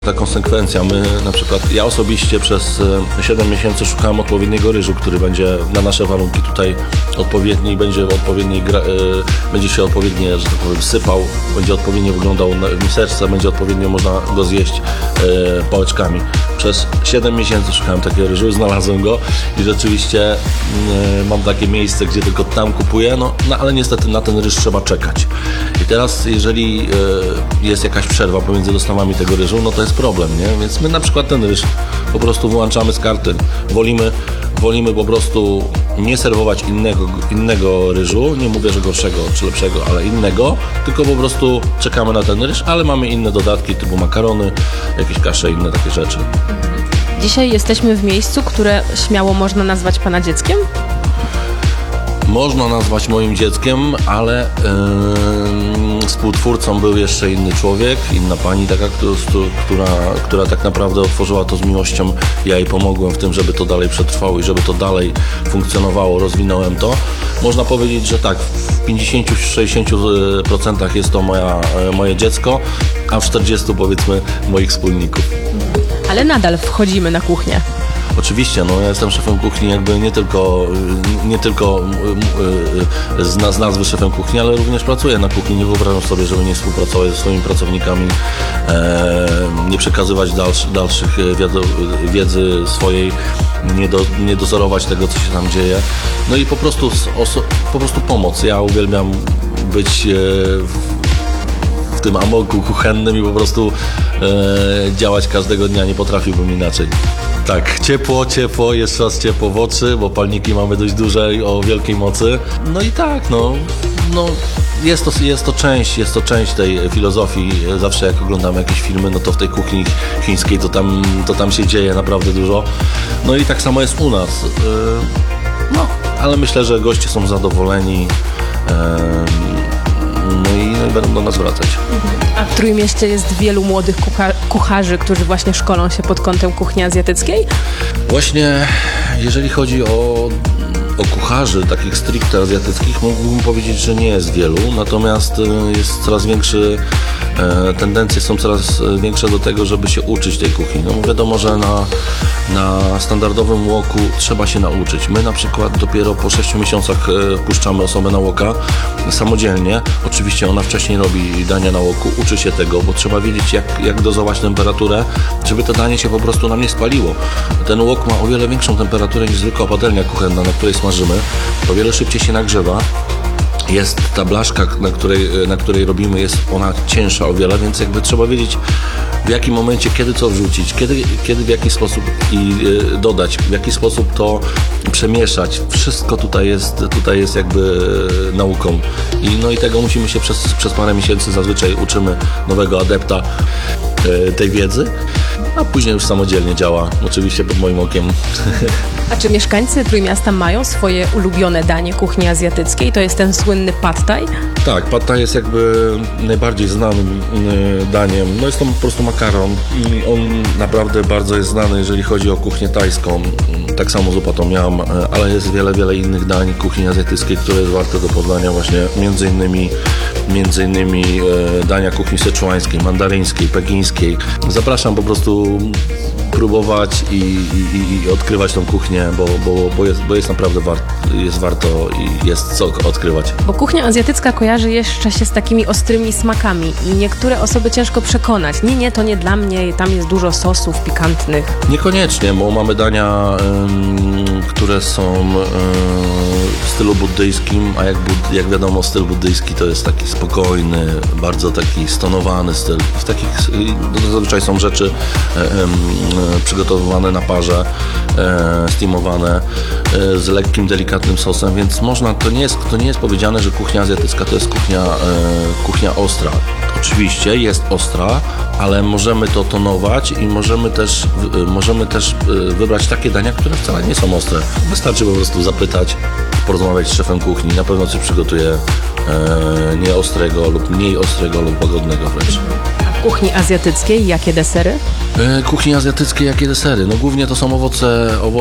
Ta konsekwencja, my na przykład, ja osobiście przez 7 miesięcy szukałem odpowiedniego ryżu, który będzie na nasze warunki tutaj odpowiedni, będzie się odpowiednio, że tak powiem, sypał, będzie odpowiednio wyglądał w miseczce, będzie odpowiednio można go zjeść pałeczkami. Przez 7 miesięcy szukałem takiego ryżu, znalazłem go i rzeczywiście mam takie miejsce, gdzie tylko tam kupuję, no ale niestety na ten ryż trzeba czekać. I teraz, jeżeli jest jakaś przerwa pomiędzy dostawami tego ryżu, no to jest problem, nie? Więc my na przykład ten ryż po prostu wyłączamy z karty. Wolimy po prostu nie serwować innego ryżu, nie mówię, że gorszego czy lepszego, ale innego, tylko po prostu czekamy na ten ryż, ale mamy inne dodatki typu makarony, jakieś kasze, inne takie rzeczy. Dzisiaj jesteśmy w miejscu, które śmiało można nazwać Pana dzieckiem? Można nazwać moim dzieckiem, ale współtwórcą był jeszcze inny człowiek, inna pani taka, która tak naprawdę otworzyła to z miłością. Ja jej pomogłem w tym, żeby to dalej przetrwało i żeby to dalej funkcjonowało, rozwinąłem to. Można powiedzieć, że tak, w 50-60% jest to moje dziecko, a w 40% powiedzmy moich wspólników. Ale nadal wchodzimy na kuchnię. Oczywiście, no ja jestem szefem kuchni, jakby nie tylko z nazwy szefem kuchni, ale również pracuję na kuchni. Nie wyobrażam sobie, żeby nie współpracować ze swoimi pracownikami, nie przekazywać dalszych wiedzy swojej, nie dozorować tego, co się tam dzieje. No i po prostu pomoc. Ja uwielbiam być w tym amoku kuchennym i po prostu działać każdego dnia, nie potrafiłbym inaczej. Tak, ciepło, jest czas ciepło w oczy, bo palniki mamy dość duże o wielkiej mocy. No i tak, jest to część tej filozofii. Zawsze jak oglądamy jakieś filmy, no to w tej kuchni chińskiej to tam się dzieje naprawdę dużo. No i tak samo jest u nas. Ale myślę, że goście są zadowoleni. No i będą do nas wracać. A w Trójmieście jest wielu młodych kucharzy, którzy właśnie szkolą się pod kątem kuchni azjatyckiej? Właśnie jeżeli chodzi o kucharzy takich stricte azjatyckich, mógłbym powiedzieć, że nie jest wielu, natomiast jest coraz większy, tendencje są coraz większe do tego, żeby się uczyć tej kuchni. No wiadomo, że na standardowym łoku trzeba się nauczyć. My na przykład dopiero po 6 miesiącach puszczamy osobę na łoka samodzielnie. Oczywiście ona wcześniej robi dania na łoku, uczy się tego, bo trzeba wiedzieć jak dozować temperaturę, żeby to danie się po prostu nam nie spaliło. Ten łok ma o wiele większą temperaturę niż zwykła patelnia kuchenna, na której smażymy. O wiele szybciej się nagrzewa. Jest ta blaszka, na której robimy, jest ona cięższa o wiele, więc jakby trzeba wiedzieć, w jakim momencie, kiedy co wrzucić, kiedy w jaki sposób dodać, w jaki sposób to przemieszać. Wszystko tutaj jest jakby nauką. I tego musimy się przez parę miesięcy zazwyczaj uczymy nowego adepta tej wiedzy, a później już samodzielnie działa, oczywiście pod moim okiem. A czy mieszkańcy Trójmiasta mają swoje ulubione danie kuchni azjatyckiej? To jest ten słynny pad thai? Tak, pad thai jest jakby najbardziej znanym daniem. No jest to po prostu makaron i on naprawdę bardzo jest znany, jeżeli chodzi o kuchnię tajską. Tak samo zupa tom yum, ale jest wiele innych dań kuchni azjatyckiej, które jest warte do poznania właśnie między innymi dania kuchni seczuańskiej, mandaryńskiej, pekińskiej. Zapraszam po prostu próbować i odkrywać tą kuchnię, bo jest naprawdę warto i jest co odkrywać. Bo kuchnia azjatycka kojarzy jeszcze się z takimi ostrymi smakami i niektóre osoby ciężko przekonać. Nie, to nie dla mnie, tam jest dużo sosów pikantnych. Niekoniecznie, bo mamy dania, które są w stylu buddyjskim, a jak wiadomo, styl buddyjski to jest taki spokojny, bardzo taki stonowany styl. Zazwyczaj są rzeczy przygotowywane na parze, steamowane z lekkim, delikatnym sosem, więc to nie jest powiedziane, że kuchnia azjatycka to jest kuchnia ostra. Oczywiście jest ostra, ale możemy to tonować i możemy też wybrać takie dania, które wcale nie są ostre. Wystarczy po prostu zapytać, porozmawiać z szefem kuchni, na pewno coś przygotuje nieostrego lub mniej ostrego lub łagodnego wręcz. W kuchni azjatyckiej jakie desery? Kuchni azjatyckiej jakie desery? No głównie to są owoce